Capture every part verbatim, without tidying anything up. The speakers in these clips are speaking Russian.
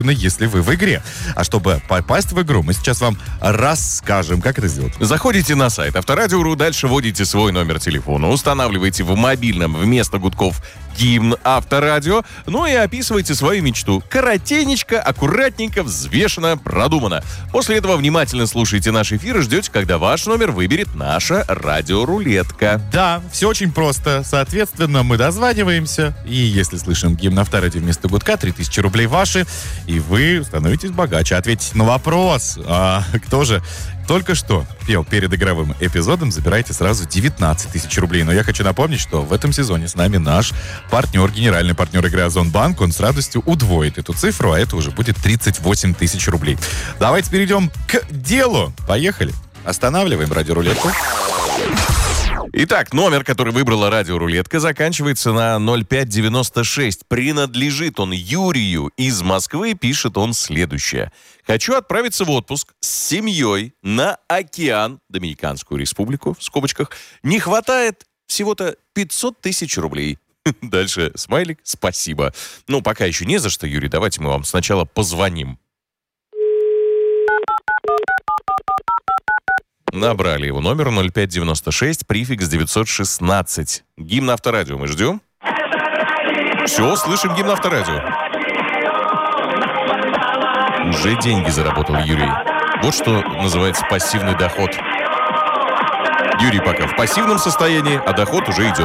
если вы в игре. А чтобы попасть в игру, мы сейчас вам расскажем, как это сделать. Заходите на сайт Авторадио точка ру, дальше вводите свой номер телефона, устанавливаете в мобильном вместо гудков гимн Авторадио, ну и описывайте свою мечту. Коротенечко, аккуратненько, взвешенно, продуманно. После этого внимательно слушайте наш эфир и ждете, когда ваш номер выберет наша радиорулетка. Да, все очень просто. Соответственно, мы дозваниваемся, и если слышим гимн Авторадио вместо гудка, три тысячи рублей ваши, и вы становитесь богаче. Ответьте на вопрос, а, кто же только что пел перед игровым эпизодом, забирайте сразу девятнадцать тысяч рублей. Но я хочу напомнить, что в этом сезоне с нами наш партнер, генеральный партнер игры Озонбанк. Он с радостью удвоит эту цифру, а это уже будет тридцать восемь тысяч рублей. Давайте перейдем к делу. Поехали. Останавливаем радиорулетку. Итак, номер, который выбрала радиорулетка, заканчивается на ноль пять девяносто шесть. Принадлежит он Юрию из Москвы. Пишет он следующее. Хочу отправиться в отпуск с семьей на океан, Доминиканскую республику, в скобочках. Не хватает всего-то пятьсот тысяч рублей. Дальше смайлик, спасибо. Ну, пока еще не за что, Юрий, давайте мы вам сначала позвоним. Набрали его номер ноль пять девяносто шесть, префикс девятьсот шестнадцать. Гимн Авторадио мы ждем? Все, слышим гимн Авторадио. Уже деньги заработал Юрий. Вот что называется пассивный доход. Юрий пока в пассивном состоянии, а доход уже идет.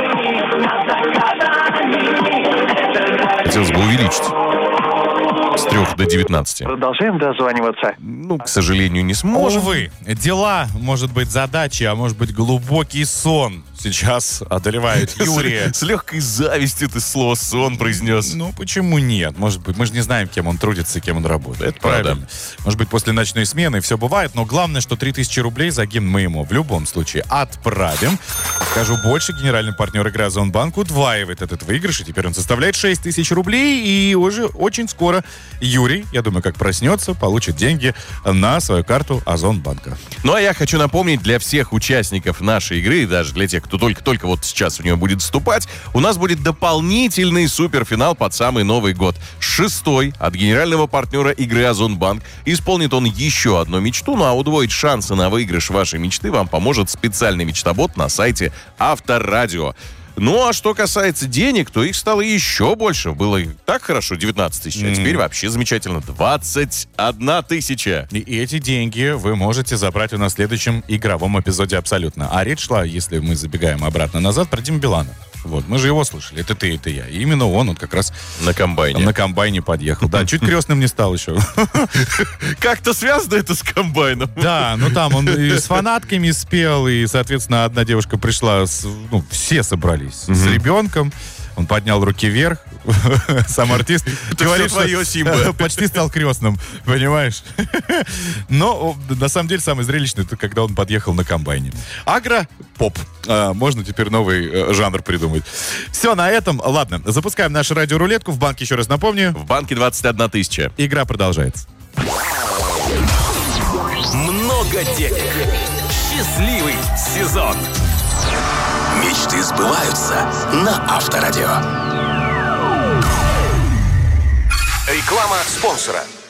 Хотелось бы увеличить. С трех до девятнадцати. Продолжаем дозваниваться. Ну, к сожалению, не сможем. Увы, дела, может быть, задачи, а может быть, глубокий сон сейчас одолевает Юрия. С, с легкой завистью ты слово «сон» произнес. Ну, почему нет? Может быть, мы же не знаем, кем он трудится и кем он работает. Это Правда. правильно. Может быть, после ночной смены все бывает, но главное, что три тысячи рублей за гимн мы ему в любом случае отправим. Скажу больше, генеральный партнер игры Озонбанк удваивает этот выигрыш, и теперь он составляет шесть тысяч рублей, и уже очень скоро Юрий, я думаю, как проснется, получит деньги на свою карту Озонбанка. Ну, а я хочу напомнить для всех участников нашей игры, и даже для тех, кто только-только вот сейчас в нее будет вступать, у нас будет дополнительный суперфинал под самый Новый год. Шестой от генерального партнера игры Озонбанк. Исполнит он еще одну мечту, ну а удвоить шансы на выигрыш вашей мечты вам поможет специальный мечтобот на сайте Авторадио. Ну, а что касается денег, то их стало еще больше. Было так хорошо, девятнадцать тысяч, а теперь вообще замечательно, двадцать одна тысяча. И эти деньги вы можете забрать у нас в следующем игровом эпизоде абсолютно. А речь шла, если мы забегаем обратно назад, про Диму Билана. Вот, мы же его слышали, это ты, это я. И именно он, он как раз на комбайне. На комбайне подъехал. Да, чуть крестным не стал еще. Как-то связано это с комбайном. Да, ну там он и с фанатками спел, и, соответственно, одна девушка пришла, с, ну, все собрались с ребенком. Он поднял руки вверх, сам артист говорит, что почти стал крестным, понимаешь? Но на самом деле самое зрелищное, это когда он подъехал на комбайне. Агро-поп. А, можно теперь новый э, жанр придумать. Все, на этом. Ладно, запускаем нашу радиорулетку. В банке, еще раз напомню. В банке двадцать одна тысяча. Игра продолжается. Много денег. Счастливый сезон. Мечты сбываются на Авторадио. Реклама спонсора.